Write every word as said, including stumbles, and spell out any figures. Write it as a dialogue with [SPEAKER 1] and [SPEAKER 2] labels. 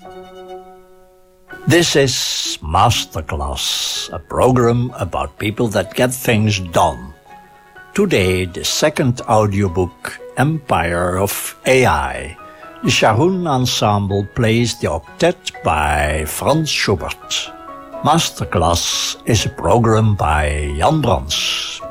[SPEAKER 1] This is Masterclass, a program about people that get things done. Today, the second audiobook, Empire of A I. The Shahoon Ensemble plays the octet by Franz Schubert. Masterclass is a program by Jan Brands.